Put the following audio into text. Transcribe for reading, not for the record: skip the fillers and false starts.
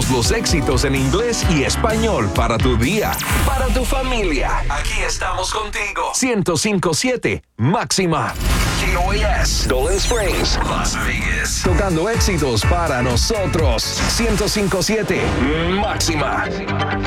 todos los éxitos en inglés y español para tu día, para tu familia. Aquí estamos contigo. 105.7 Máxima. KOAS, Golden Springs, Las Vegas. Tocando éxitos para nosotros. 105.7 Máxima.